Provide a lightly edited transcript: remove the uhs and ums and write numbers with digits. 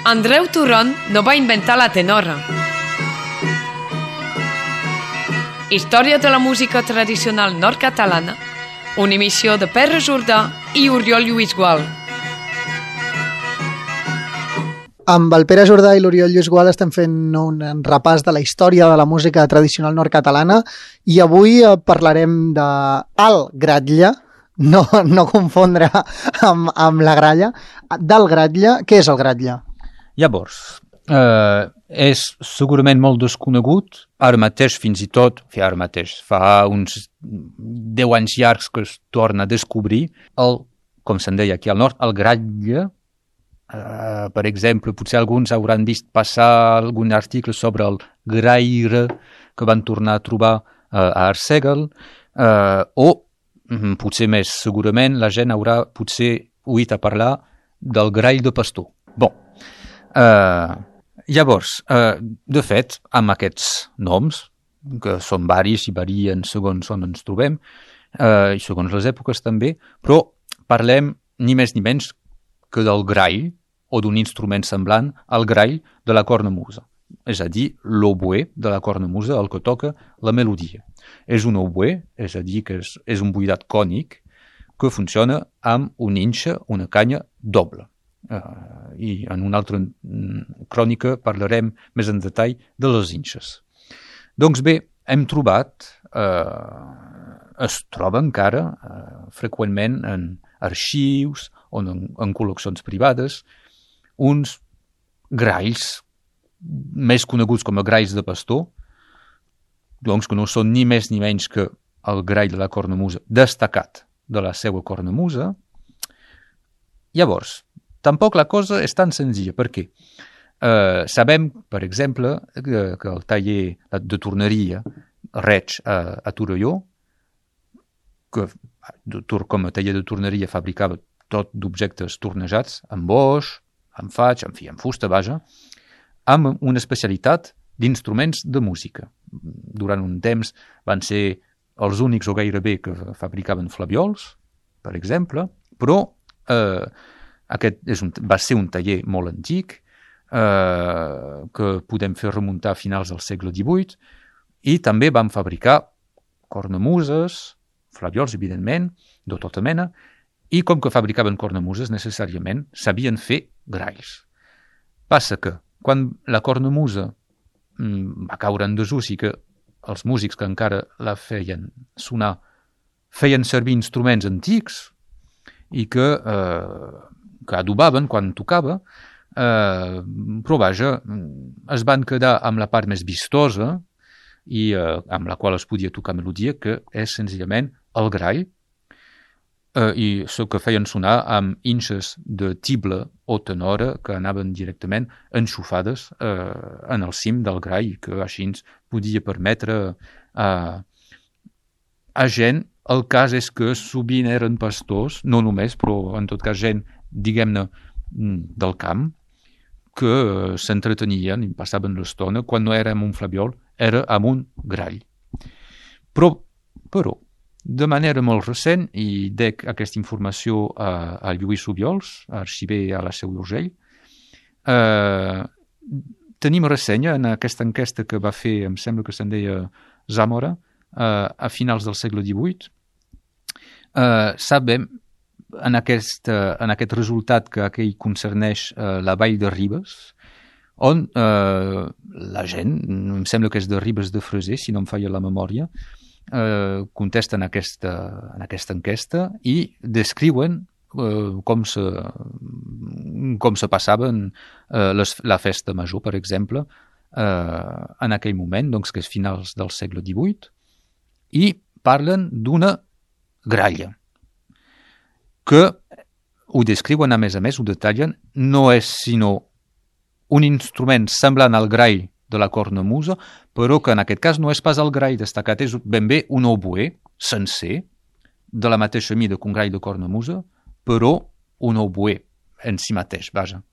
Andreu Turon no va inventar la tenora. Història de la música tradicional nord-catalana, una emissió de Pere Jordà i Oriol Lluís Gual. Amb el Pere Jordà i l'Oriol Lluís Gual estem fent un repàs de la història de la música tradicional nord-catalana i avui parlarem d'Al Gratlla, no confondre amb la gralla, del Gratlla. Què és el Gratlla? Llavors, és segurament molt desconegut, ara mateix fins i tot, fa uns 10 anys llargs que es torna a descobrir, com se'n deia aquí al nord, el Gratlla. Per exemple, potser alguns hauran vist passar algun article sobre el graire que van tornar a trobar a Arsèguel, o potser més segurament la gent haurà potser oït a parlar del grall de pastor. Llavors, de fet, amb aquests noms, que són varis i varien segons on ens trobem, i segons les èpoques també, però parlem ni més ni menys que del grall, o d'un instrument semblant al grall de la cornamusa, és a dir, l'oboè de la cornamusa, el que toca la melodia. És un oboè, és a dir, que és un buidat cònic que funciona amb un inxa, una canya doble. I en una altra crònica parlarem més en detall de les inxes. Doncs bé, hem trobat, es troba encara freqüentment en arxius o en col·leccions privades, uns gralls més coneguts com a gralls de pastor, doncs que no són ni més ni menys que el grall de la cornamusa destacat de la seva cornamusa. Llavors, tampoc la cosa és tan senzilla, perquè sabem, per exemple, que el taller de torneria Reig a Torelló, que com a taller de torneria fabricava tot d'objectes tornejats, amb boix, amb faig, en fi, amb fusta, vaja, amb una especialitat d'instruments de música. Durant un temps van ser els únics o gairebé que fabricaven flaviols, per exemple, però aquest va ser un taller molt antic, que podem fer remuntar a finals del segle XVIII, i també van fabricar cornamuses, flaviols, evidentment, de tota mena, i com que fabricaven cornamuses, necessàriament sabien fer gralls. Passa que, quan la cornamusa va caure en desús i que els músics que encara la feien sonar feien servir instruments antics i que adobaven quan tocava, però vaja, es van quedar amb la part més vistosa i amb la qual es podia tocar melodia, que és senzillament el grall, i això que feien sonar amb inxes de tible o tenora que anaven directament enxufades en el cim del grall, que així ens podia permetre a gent. El cas és que sovint eren pastors, no només, però en tot cas gent, diguem-ne, del camp, que s'entretenien i passaven l'estona. Quan no era amb un flabiol, era amb un grall. Però de manera molt recent, i dec aquesta informació a Lluís Obiols, arxiver a la Seu d'Urgell, tenim ressenya en aquesta enquesta que va fer, em sembla que se'n deia Zamora, a finals del segle XVIII. Sabem en aquest resultat que aquell concerneix la vall de Ribes, on la gent, em sembla que és de Ribes de Freser, si no em falla la memòria, contesten aquesta enquesta i descriuen com se passaven la festa major, per exemple, en aquell moment, doncs, que és finals del segle XVIII, i parlen d'una gralla, que ho descriuen, a més, ho detallen, no és sinó un instrument semblant al grall de la cornamusa, però que en aquest cas no és pas el grall destacat, és ben bé un oboè sencer, de la mateixa mida que un grall de cornamusa, però un oboè en si mateix, vaja.